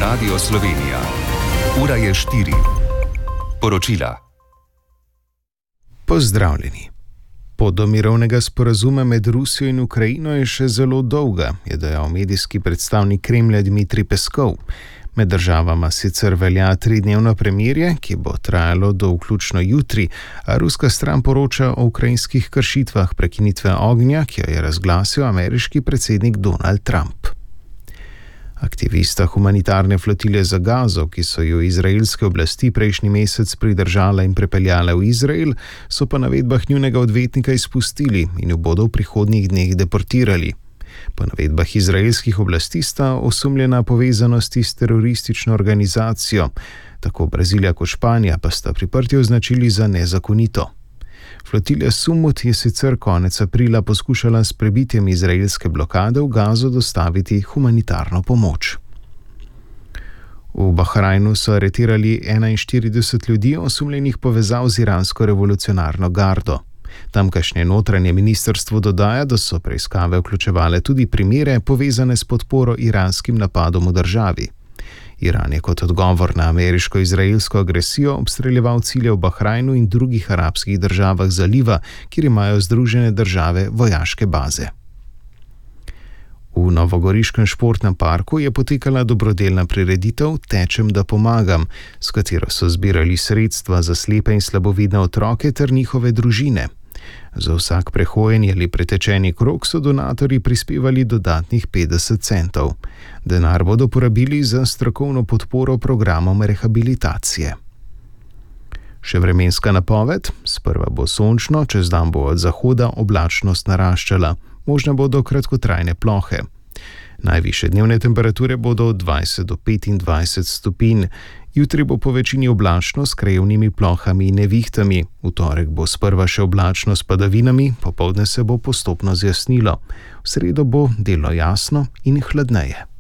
Radio Slovenija. Ura je 4. Poročila. Pozdravljeni. Pot do mirovnega sporazuma med Rusijo in Ukrajino je še zelo dolga, je dejal medijski predstavnik Kremlja Dmitrij Peskov. Med državama sicer velja 3-dnevno premirje, ki bo trajalo do vključno jutri, a ruska stran poroča o ukrajinskih kršitvah prekinitve ognja, ki jo je razglasil ameriški predsednik Donald Trump. Aktivista humanitarne flotile za Gazo, ki so jo izraelske oblasti prejšnji mesec pridržale in prepeljale v Izrael, so po navedbah njunega odvetnika izpustili in jo bodo v prihodnjih dneh deportirali. Po navedbah izraelskih oblasti sta osumljena povezanosti s teroristično organizacijo. Tako Brazilija kot Španija pa sta priprtje označili za nezakonito. Flotilja Sumut je sicer konec aprila poskušala s prebitjem izraelske blokade v Gazo dostaviti humanitarno pomoč. V Bahrajnu so aretirali 41 ljudi osumljenih povezav z iransko revolucionarno gardo. Tamkajšnje notranje ministrstvo dodaja, da so preiskave vključevale tudi primere povezane s podporo iranskim napadom v državi. Iran je kot odgovor na ameriško-izraelsko agresijo obstreljeval cilje v Bahrajnu in drugih arabskih državah zaliva, kjer imajo Združene države vojaške baze. V novogoriškem športnem parku je potekala dobrodelna prireditev Tečem, da pomagam, s katero so zbirali sredstva za slepe in slabovidne otroke ter njihove družine. Za vsak prehojeni ali pretečeni krog so donatorji prispevali dodatnih 50 centov. Denar bodo porabili za strokovno podporo programom rehabilitacije. Še vremenska napoved: sprva bo sončno, čez dan bo od zahoda oblačnost naraščala, možne bodo kratkotrajne plohe. Najvišje dnevne temperature bodo od 20 do 25 stopinj. Jutri bo po večini oblačno s krajevnimi plohami in nevihtami. V torek bo sprva še oblačno s padavinami, popoldne se bo postopno zjasnilo. V sredo bo delno jasno in hladneje.